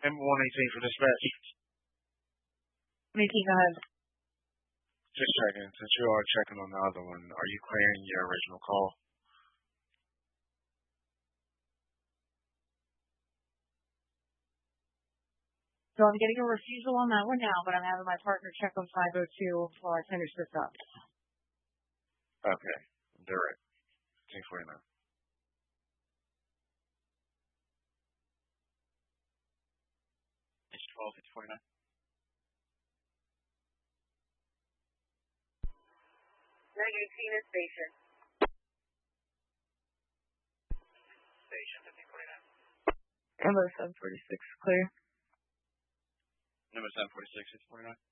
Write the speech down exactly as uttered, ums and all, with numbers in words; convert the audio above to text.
M one eighteen for dispatch. Mickey, go ahead. Just checking. Since you are checking on the other one, are you clearing your original call? So I'm getting a refusal on that one now, but I'm having my partner check on five oh two while I finish this up. Okay. Direct. ten forty-nine. It's twelve, it's forty-nine. nine eighteen is station. Station fifteen forty-nine. Number seven forty-six, clear. Number seven forty-six, six forty-nine.